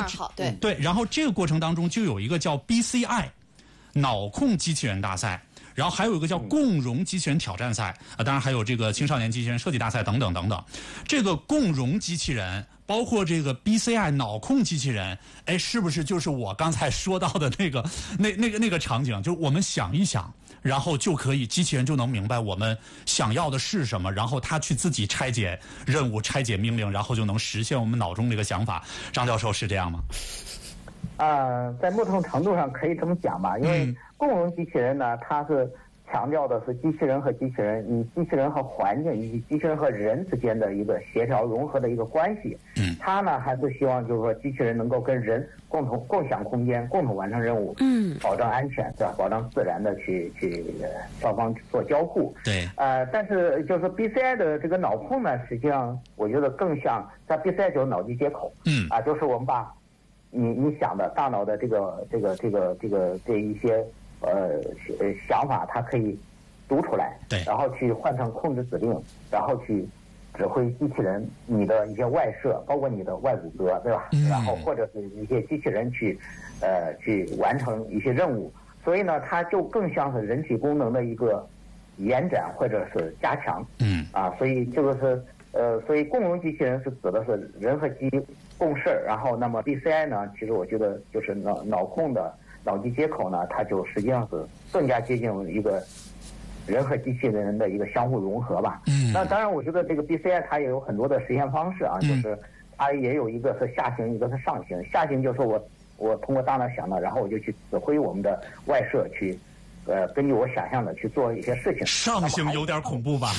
好，对对，然后这个过程当中就有一个叫 BCI 脑控机器人大赛。然后还有一个叫共融机器人挑战赛当然还有这个青少年机器人设计大赛等等等等。这个共融机器人包括这个 BCI 脑控机器人，哎，是不是就是我刚才说到的那个场景？就是我们想一想，然后就可以机器人就能明白我们想要的是什么，然后它去自己拆解任务、拆解命令，然后就能实现我们脑中这个想法。张教授是这样吗？ 在某种程度上可以这么讲吧，因为共融机器人呢，它是强调的是机器人和机器人，以机器人和环境以及机器人和人之间的一个协调融合的一个关系。它呢还是希望就是说机器人能够跟人共享空间，共同完成任务，保障安全，对吧？保障自然的去双方做交互。 对。 但是就是 BCI 的这个脑控呢，实际上我觉得更像在 BCI 就是脑机接口。就是我们把你想的大脑的这一些想法，它可以读出来， 对， 然后去换成控制指令，然后去指挥机器人你的一些外设，包括你的外骨骼，对吧？然后或者是一些机器人去完成一些任务，所以呢，它就更像是人体功能的一个延展或者是加强。所以这个是所以共融机器人是指的是人和机共事，然后那么 BCI 呢，其实我觉得就是脑控的脑机接口呢，它就实际上是更加接近一个人和机器人的一个相互融合吧。那当然我觉得这个 BCI 它也有很多的实现方式啊，就是它也有一个是下行，一个是上行。下行就是我通过大脑想的，然后我就去指挥我们的外设去根据我想象的去做一些事情。 上行有点恐怖吧？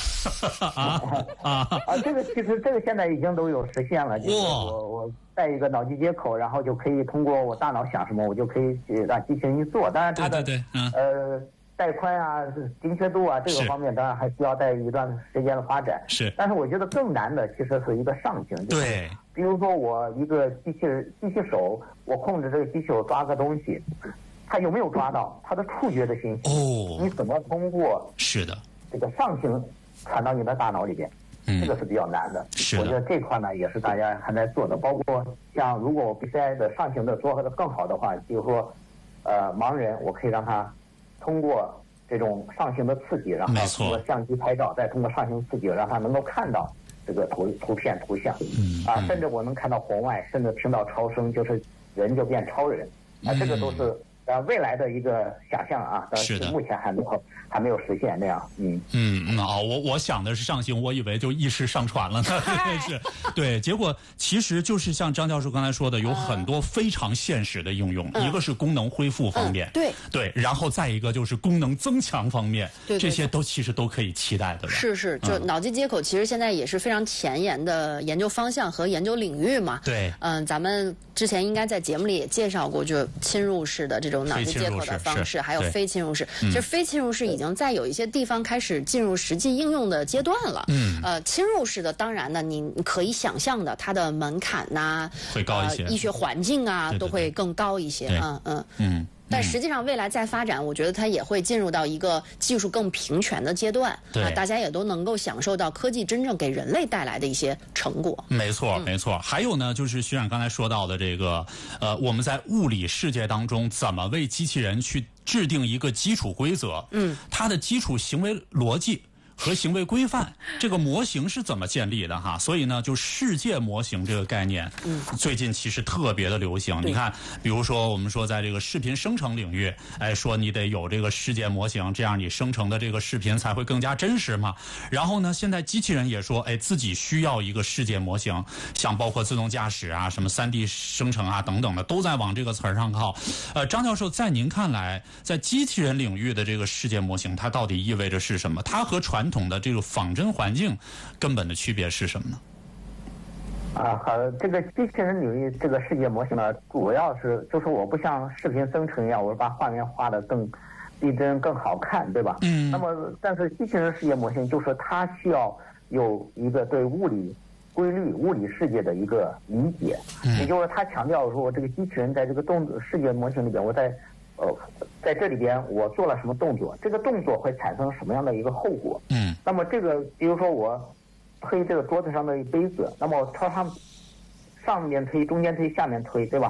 这个其实这个现在已经都有实现了，就是我带一个脑机接口，然后就可以通过我大脑想什么，我就可以让机器人去做。当然它的带宽啊、精确度啊这个方面，当然还需要在一段时间的发展。 是， 但是我觉得更难的其实是一个上行。 对， 比如说我一个机器手，我控制这个机器手抓个东西。它有没有抓到它的触觉的信息？你怎么通过是的这个上行传到你的大脑里边？这个是比较难的。我觉得这块呢也是大家还在做的。包括像如果我 BCI 的上行的做得更好的话，比如说盲人，我可以让他通过这种上行的刺激，然后通过相机拍照，再通过上行刺激，让他能够看到这个图片图像。甚至我能看到红外，甚至听到超声，就是人就变超人。这个都是。未来的一个想象啊，但是目前还没有实现那样。 我想的是上行，我以为就意识上传了呢。是，对，结果其实就是像张教授刚才说的，有很多非常现实的应用。一个是功能恢复方面，对，然后再一个就是功能增强方面，这些其实都可以期待的。 是，就脑机接口其实现在也是非常前沿的研究方向和研究领域嘛。 对， 咱们之前应该在节目里也介绍过，就侵入式的这种脑机接口的方式，还有非侵入式。其实非侵入式已经在有一些地方开始进入实际应用的阶段了。侵入式的当然呢，你可以想象的，它的门槛呐， 会高一些， 医学环境啊都会更高一些。但实际上未来再发展，我觉得它也会进入到一个技术更平权的阶段。大家也都能够享受到科技真正给人类带来的一些成果。 没错。还有呢，就是徐冉刚才说到的这个，我们在物理世界当中怎么为机器人去制定一个基础规则？它的基础行为逻辑和行为规范，这个模型是怎么建立的哈？所以呢，就世界模型这个概念，最近其实特别的流行。你看，比如说我们说在这个视频生成领域，说你得有这个世界模型，这样你生成的这个视频才会更加真实嘛。然后呢，现在机器人也说，自己需要一个世界模型，像包括自动驾驶啊、什么3D 生成啊等等的，都在往这个词儿上靠。张教授，在您看来，在机器人领域的这个世界模型，它到底意味着是什么？它和传统的这个仿真环境根本的区别是什么呢？ 好，这个机器人领域这个世界模型呢，主要是就是我不像视频生成一样，我把画面画得更逼真、更好看，对吧？那么，但是机器人世界模型就是它需要有一个对物理规律、物理世界的一个理解，也就是他强调说，这个机器人在这个世界模型里边，我在这里边我做了什么动作，这个动作会产生什么样的一个后果？那么这个，比如说我推这个桌子上的杯子，那么朝上面推、中间推、下面推，对吧？